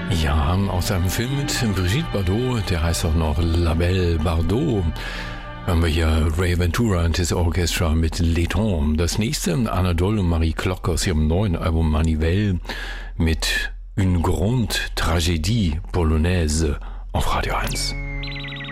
Ja, aus einem Film mit Brigitte Bardot, der heißt auch noch La Belle Bardot, haben wir hier Ray Ventura und his Orchestra mit Letton. Das nächste, Anna Doll und Marie Klock aus ihrem neuen Album Manivelle mit Une grande tragédie polonaise auf Radio 1.